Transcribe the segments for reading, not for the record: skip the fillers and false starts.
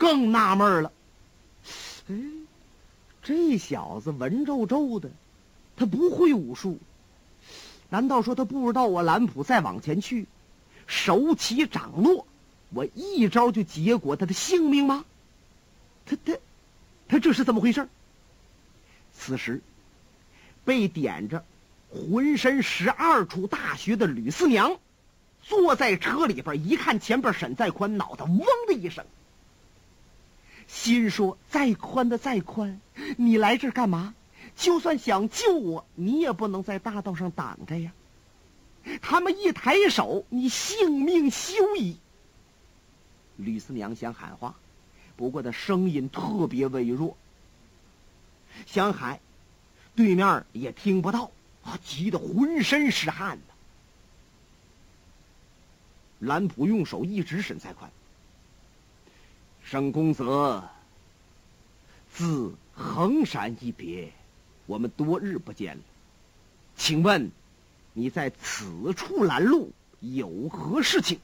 更纳闷了。这小子文绉绉的，他不会武术，难道说他不知道我蓝普再往前去，手起掌落，我一招就结果他的性命吗？他这是怎么回事？此时被点着浑身12处大穴的吕四娘坐在车里边，一看前边沈再宽，脑袋嗡的一声，心说再宽的再宽，你来这儿干嘛？就算想救我，你也不能在大道上挡着呀。他们一抬手，你性命休矣。吕四娘想喊话，不过她声音特别微弱，想喊对面也听不到，急得浑身是汗呢。蓝普用手一指沈再宽，沈公子，自衡山一别，我们多日不见了，请问你在此处拦路有何事情？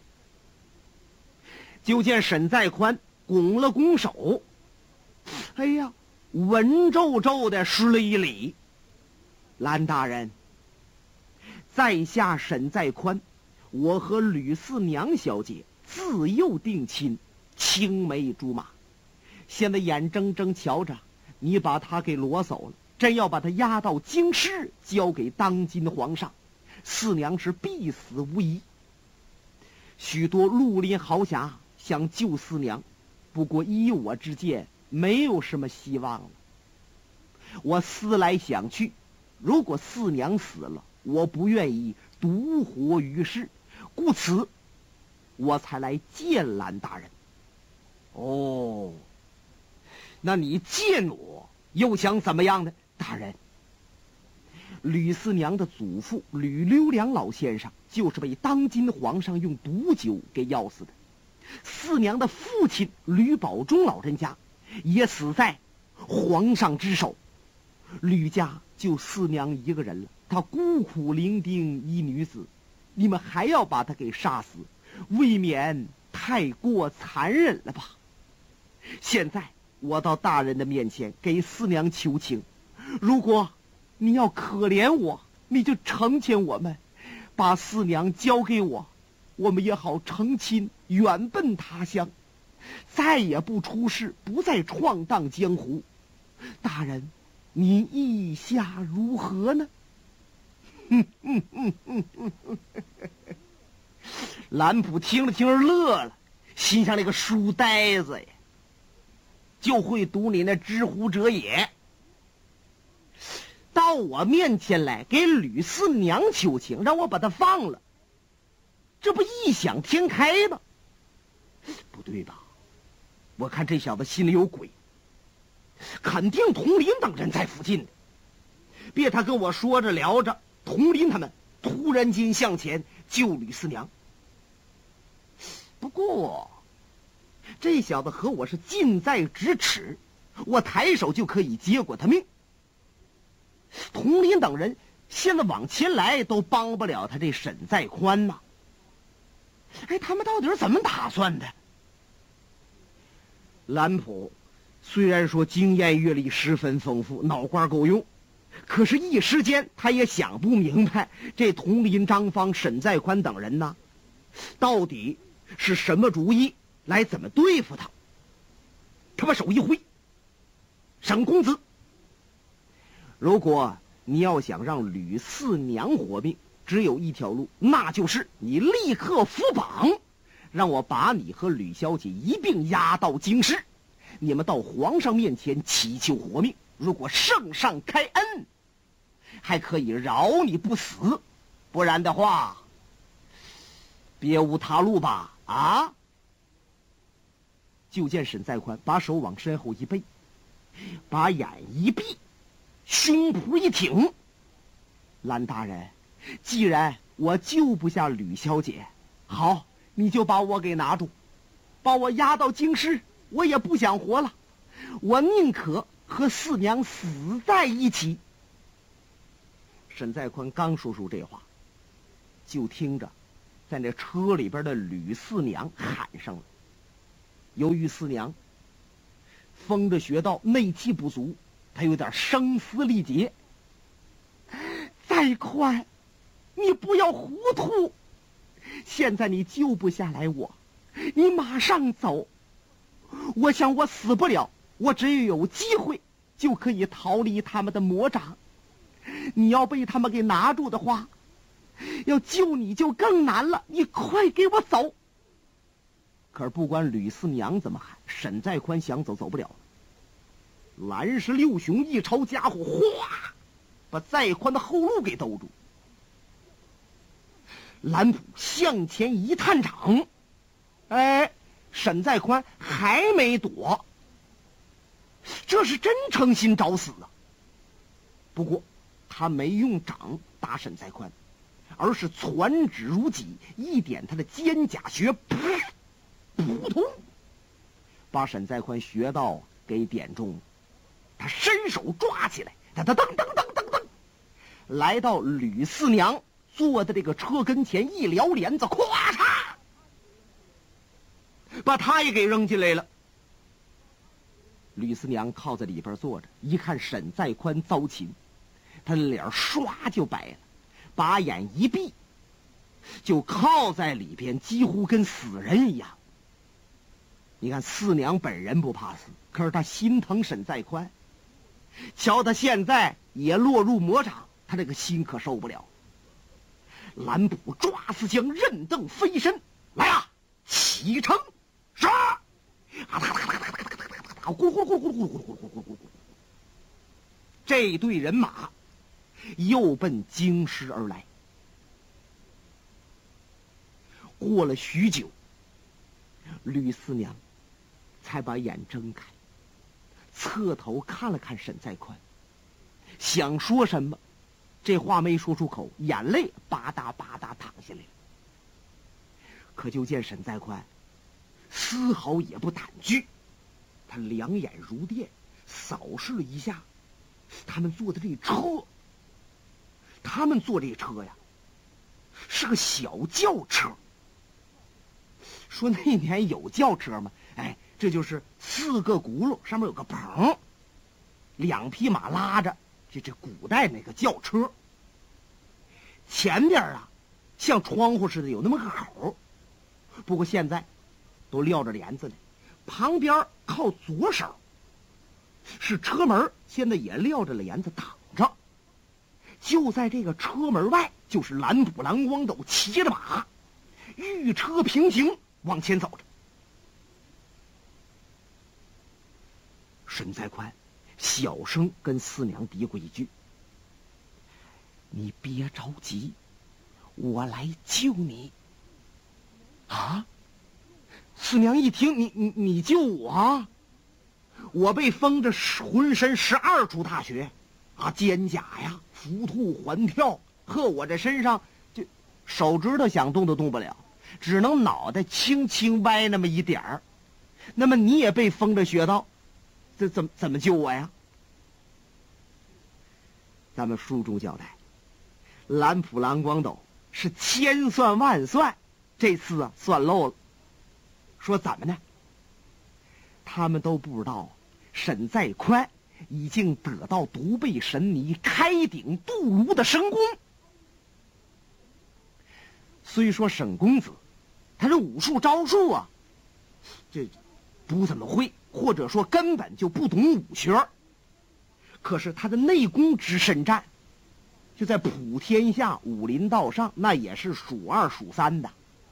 就见沈再宽拱了拱手，哎呀，文绉绉的施了一礼。蓝大人，在下沈再宽，我和吕四娘小姐自幼定亲，青梅竹马，现在眼睁睁瞧着你把她给掳走了，真要把她押到京师，交给当今的皇上，四娘是必死无疑。许多绿林豪侠想救四娘，不过依我之见，没有什么希望了。我思来想去，如果四娘死了，我不愿意独活于世，故此我才来见蓝大人。哦，那你见我又想怎么样呢？大人，吕四娘的祖父吕留良老先生就是被当今的皇上用毒酒给药死的，四娘的父亲吕保中老人家也死在皇上之手，吕家就四娘一个人了，她孤苦伶仃一女子，你们还要把她给杀死，未免太过残忍了吧？现在我到大人的面前给四娘求情，如果你要可怜我，你就成全我们，把四娘交给我，我们也好成亲，远奔他乡，再也不出事，不再闯荡江湖。大人，你意下如何呢？蓝普听了听乐了，心想那个书呆子呀，就会读你那知乎者也，到我面前来给吕四娘求情，让我把他放了，这不异想天开吗？不对吧？我看这小子心里有鬼，肯定佟林等人在附近的。别他跟我说着聊着，佟林他们突然间向前救吕四娘。不过这小子和我是近在咫尺，我抬手就可以接过他命。佟林等人现在往前来都帮不了他这沈再宽呐。他们到底是怎么打算的？蓝普虽然说经验阅历十分丰富，脑瓜够用，可是一时间他也想不明白这佟林、张方、沈再宽等人呢，到底是什么主意，来怎么对付他。他把手一挥，沈公子，如果你要想让吕四娘活命，只有一条路，那就是你立刻伏绑，让我把你和吕小姐一并押到京师，你们到皇上面前祈求活命，如果圣上开恩，还可以饶你不死，不然的话别无他路吧。啊！就见沈再宽把手往身后一背，把眼一闭，胸脯一挺。蓝大人，既然我救不下吕小姐，好，你就把我给拿住，把我押到京师，我也不想活了，我宁可和四娘死在一起。沈再宽刚说出这话，就听着在那车里边的吕四娘喊上了。由于四娘封着穴道，内气不足，他有点声嘶力竭。再宽，你不要糊涂，现在你救不下来我，你马上走。我想我死不了，我只有有机会就可以逃离他们的魔掌。你要被他们给拿住的话，要救你就更难了，你快给我走。可是不管吕四娘怎么喊，沈再宽想走走不了。蓝氏六雄一抄家伙，哗，把再宽的后路给兜住。蓝普向前一探掌，沈再宽还没躲，这是真诚心找死啊！不过他没用掌打沈再宽，而是传指如戟，一点他的肩胛穴，扑通，把沈再宽穴道给点中了。他伸手抓起来，噔噔噔噔噔噔噔，来到吕四娘坐的这个车跟前，一撩帘子，咵嚓，把他也给扔进来了。吕四娘靠在里边坐着，一看沈再宽遭擒，他的脸唰就白了，把眼一闭，就靠在里边，几乎跟死人一样。你看四娘本人不怕死，可是他心疼沈再宽，瞧他现在也落入魔掌，他这个心可受不了。蓝普抓死将，刃蹬飞身，来啊，启程，杀！这队人马又奔京师而来。过了许久，吕四娘才把眼睁开，侧头看了看沈再宽，想说什么，这话没说出口，眼泪吧嗒吧嗒淌下来了。可就见沈再宽丝毫也不胆惧，他两眼如电，扫视了一下他们坐的这车。他们坐这车呀，是个小轿车。说那年有轿车吗？这就是4个轱辘，上面有个棚，2匹马拉着，这古代那个轿车。前边啊，像窗户似的有那么个口，不过现在都撂着帘子呢。旁边靠左手是车门，现在也撂着帘子挡着。就在这个车门外，就是蓝普蓝光斗骑着马，御车平行往前走着。沈再宽小声跟四娘嘀咕一句：“你别着急，我来救你。”啊！四娘一听，你救我？我被封着浑身12处大穴啊，肩胛呀，伏兔环跳，呵，我这身上就手指头想动都动不了，只能脑袋轻轻歪那么一点儿。那么你也被封着穴道，这怎么救我呀？咱们书中交代，蓝普蓝光斗是千算万算，这次啊算漏了。说怎么呢？他们都不知道沈再宽已经得到独背神尼开顶渡卢的神功。虽说沈公子他这武术招数啊，这不怎么会，或者说根本就不懂武学，可是他的内功之深湛，就在普天下武林道上那也是数2数3的。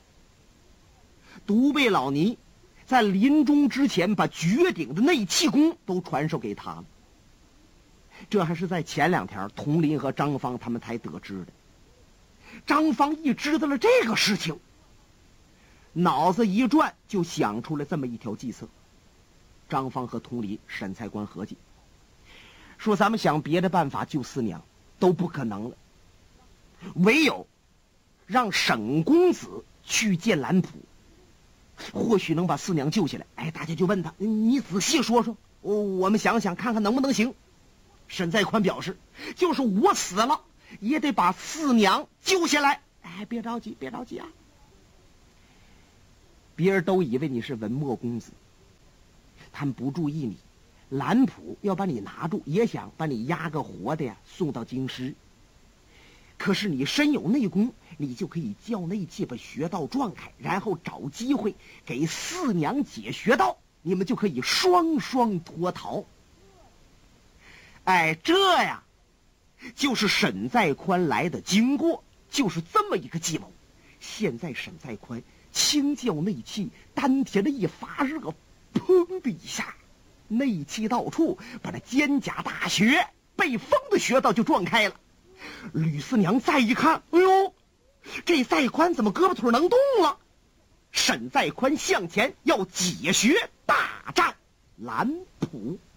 独背老尼在临终之前把绝顶的内气功都传授给他了，这还是在前2天佟林和张芳他们才得知的。张芳一知道了这个事情，脑子一转就想出了这么一条计策。张芳和佟林、沈才官合计，说咱们想别的办法救四娘都不可能了，唯有让沈公子去见蓝普，或许能把四娘救下来。大家就问他，你仔细说说，我们想想看看能不能行。沈再宽表示，就是我死了也得把四娘救下来。别着急，别着急啊！别人都以为你是文墨公子，他们不注意你， 蓝普要把你拿住，也想把你押个活的呀送到京师。可是你身有内功，你就可以叫内气把穴道撞开，然后找机会给四娘解穴道，你们就可以双双脱逃。哎，这呀就是沈再宽来的经过，就是这么一个计谋。现在沈再宽轻叫内气，丹田的一发热，砰的一下，内气到处，把那肩胛大穴被封的穴道就撞开了。吕四娘再一看，哎呦，这再宽怎么胳膊腿能动了？沈再宽向前要解穴，大战蓝普。